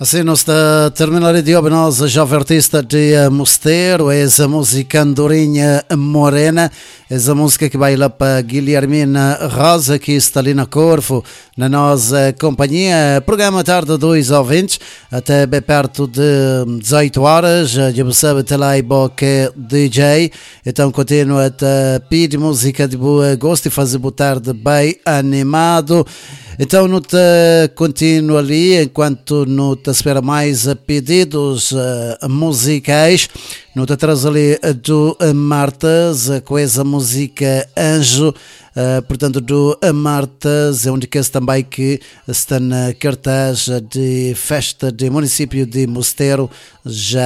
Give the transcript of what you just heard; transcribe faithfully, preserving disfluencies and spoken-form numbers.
Assim, nós está terminar de hoje nós jovem artista de Mosteiro, essa música Andorinha Morena, essa música que vai lá para Guilhermina Rosa, que está ali na Corfo, na nossa companhia. Programa tarde dois ouvintes, até bem perto de dezoito horas, já sabe, até lá e boca D J, então continua a pedir música de boa gosto e fazer boa tarde bem animado. Então, não te continua ali, enquanto não te espera mais pedidos uh, musicais, não te traz ali do Martas, com essa música Anjo, uh, portanto, do Martas, é um daqueles também que está na cartaz de festa do município de Mosteiro, já